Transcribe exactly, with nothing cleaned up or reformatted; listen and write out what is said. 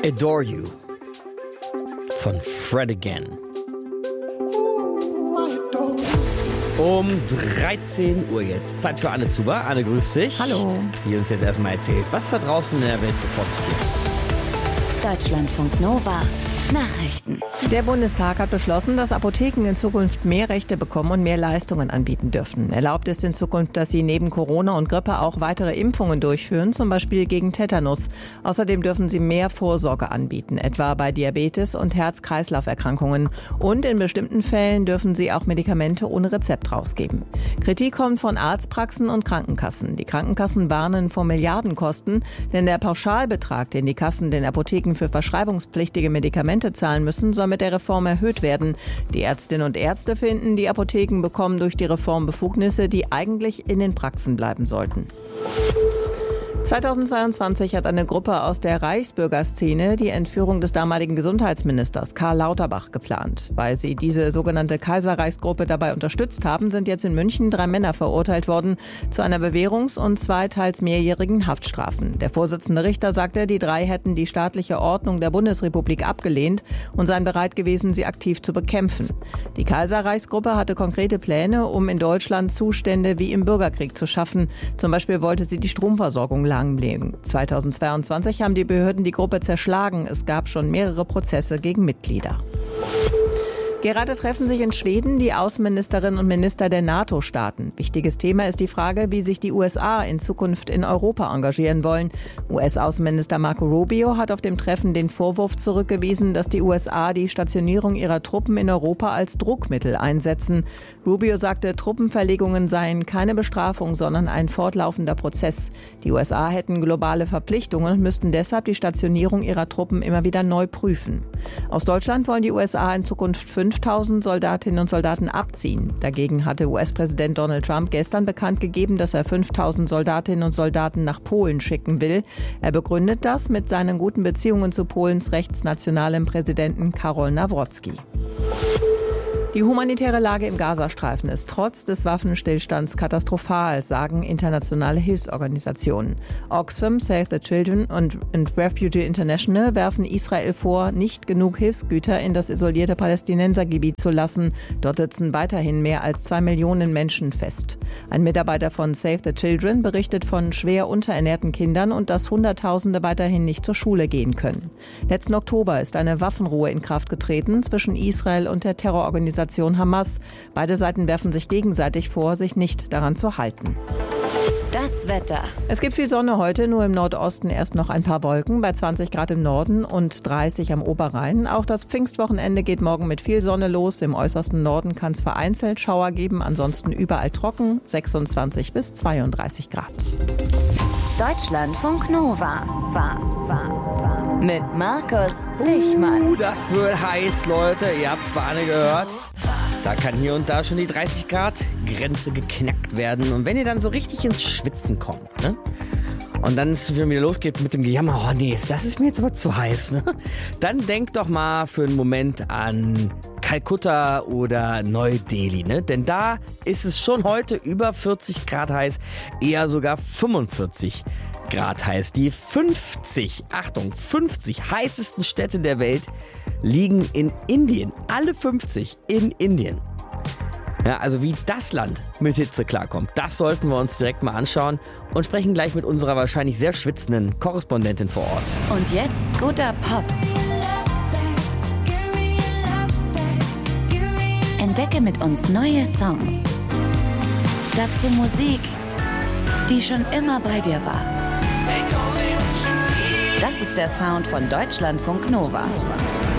Adore You von Fred Again. Um dreizehn Uhr jetzt. Zeit für Anne Zuber. Anne, grüß dich. Hallo. Die uns jetzt erstmal erzählt, was da draußen in der Welt so vor sich geht. Deutschlandfunk Nova. Nachrichten. Der Bundestag hat beschlossen, dass Apotheken in Zukunft mehr Rechte bekommen und mehr Leistungen anbieten dürfen. Erlaubt ist in Zukunft, dass sie neben Corona und Grippe auch weitere Impfungen durchführen, zum Beispiel gegen Tetanus. Außerdem dürfen sie mehr Vorsorge anbieten, etwa bei Diabetes und Herz-Kreislauf-Erkrankungen. Und in bestimmten Fällen dürfen sie auch Medikamente ohne Rezept rausgeben. Kritik kommt von Arztpraxen und Krankenkassen. Die Krankenkassen warnen vor Milliardenkosten, denn der Pauschalbetrag, den die Kassen den Apotheken für verschreibungspflichtige Medikamente zahlen müssen, soll mit der Reform erhöht werden. Die Ärztinnen und Ärzte finden, die Apotheken bekommen durch die Reform Befugnisse, die eigentlich in den Praxen bleiben sollten. zweitausendzweiundzwanzig hat eine Gruppe aus der Reichsbürgerszene die Entführung des damaligen Gesundheitsministers Karl Lauterbach geplant. Weil sie diese sogenannte Kaiserreichsgruppe dabei unterstützt haben, sind jetzt in München drei Männer verurteilt worden zu einer Bewährungs- und zwei teils mehrjährigen Haftstrafen. Der Vorsitzende Richter sagte, die drei hätten die staatliche Ordnung der Bundesrepublik abgelehnt und seien bereit gewesen, sie aktiv zu bekämpfen. Die Kaiserreichsgruppe hatte konkrete Pläne, um in Deutschland Zustände wie im Bürgerkrieg zu schaffen. Zum Beispiel wollte sie die Stromversorgung lahmlegen. zweitausendzweiundzwanzig haben die Behörden die Gruppe zerschlagen. Es gab schon mehrere Prozesse gegen Mitglieder. Gerade treffen sich in Schweden die Außenministerinnen und Minister der NATO-Staaten. Wichtiges Thema ist die Frage, wie sich die U S A in Zukunft in Europa engagieren wollen. U S-Außenminister Marco Rubio hat auf dem Treffen den Vorwurf zurückgewiesen, dass die U S A die Stationierung ihrer Truppen in Europa als Druckmittel einsetzen. Rubio sagte, Truppenverlegungen seien keine Bestrafung, sondern ein fortlaufender Prozess. Die U S A hätten globale Verpflichtungen und müssten deshalb die Stationierung ihrer Truppen immer wieder neu prüfen. Aus Deutschland wollen die U S A in Zukunft fünftausend Soldatinnen und Soldaten abziehen. Dagegen hatte U S-Präsident Donald Trump gestern bekannt gegeben, dass er fünftausend Soldatinnen und Soldaten nach Polen schicken will. Er begründet das mit seinen guten Beziehungen zu Polens rechtsnationalem Präsidenten Karol Nawrocki. Die humanitäre Lage im Gazastreifen ist trotz des Waffenstillstands katastrophal, sagen internationale Hilfsorganisationen. Oxfam, Save the Children und, und Refugee International werfen Israel vor, nicht genug Hilfsgüter in das isolierte Palästinensergebiet zu lassen. Dort sitzen weiterhin mehr als zwei Millionen Menschen fest. Ein Mitarbeiter von Save the Children berichtet von schwer unterernährten Kindern und dass Hunderttausende weiterhin nicht zur Schule gehen können. Letzten Oktober ist eine Waffenruhe in Kraft getreten zwischen Israel und der Terrororganisation Hamas. Beide Seiten werfen sich gegenseitig vor, sich nicht daran zu halten. Das Wetter. Es gibt viel Sonne heute, nur im Nordosten erst noch ein paar Wolken, bei zwanzig Grad im Norden und dreißig am Oberrhein. Auch das Pfingstwochenende geht morgen mit viel Sonne los. Im äußersten Norden kann es vereinzelt Schauer geben, ansonsten überall trocken, sechsundzwanzig bis zweiunddreißig Grad. Deutschlandfunk Nova. War, war, war. Mit Markus Dichmann. Uh, das wird heiß, Leute. Ihr habt es bei Anne gehört. Da kann hier und da schon die dreißig Grad Grenze geknackt werden. Und wenn ihr dann so richtig ins Schwitzen kommt, ne? Und dann es wieder losgeht mit dem Gejammer, oh nee, das ist mir jetzt aber zu heiß, ne? Dann denkt doch mal für einen Moment an Kalkutta oder Neu-Delhi, ne? Denn da ist es schon heute über vierzig Grad heiß, eher sogar fünfundvierzig Grad heiß. Die fünfzig, Achtung, fünfzig heißesten Städte der Welt liegen in Indien. Alle fünfzig in Indien. Ja, also wie das Land mit Hitze klarkommt, das sollten wir uns direkt mal anschauen und sprechen gleich mit unserer wahrscheinlich sehr schwitzenden Korrespondentin vor Ort. Und jetzt guter Pop. Entdecke mit uns neue Songs. Dazu Musik, die schon immer bei dir war. Das ist der Sound von Deutschlandfunk Nova.